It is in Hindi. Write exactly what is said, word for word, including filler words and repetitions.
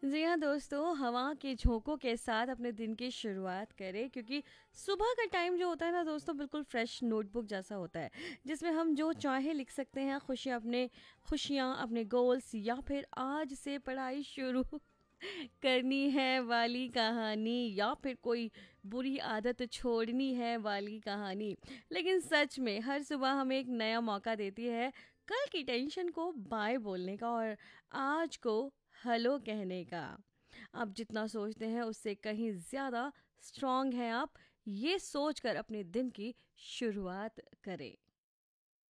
जी हाँ दोस्तों, हवा के झोंकों के साथ अपने दिन की शुरुआत करें क्योंकि सुबह का टाइम जो होता है ना दोस्तों, बिल्कुल फ्रेश नोटबुक जैसा होता है जिसमें हम जो चाहे लिख सकते हैं। खुशियाँ अपने खुशियाँ अपने गोल्स या फिर आज से पढ़ाई शुरू करनी है वाली कहानी, या फिर कोई बुरी आदत छोड़नी है वाली कहानी। लेकिन सच में हर सुबह हमें एक नया मौका देती है कल की टेंशन को बाय बोलने का और आज को हेलो कहने का। आप जितना सोचते हैं उससे कहीं ज़्यादा स्ट्रांग हैं आप। ये सोचकर अपने दिन की शुरुआत करें।